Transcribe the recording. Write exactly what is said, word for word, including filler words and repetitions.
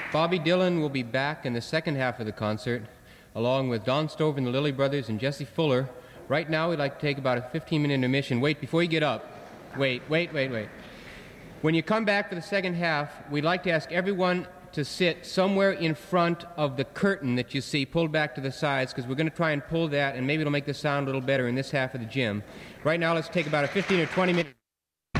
Bobby Dylan will be back in the second half of the concert, along with Don Stover and the Lilly Brothers and Jesse Fuller. Right now, we'd like to take about a fifteen-minute intermission. Wait, before you get up, wait, wait, wait, wait. When you come back for the second half, we'd like to ask everyone to sit somewhere in front of the curtain that you see pulled back to the sides, because we're going to try and pull that, and maybe it'll make the sound a little better in this half of the gym. Right now, let's take about a fifteen or twenty minute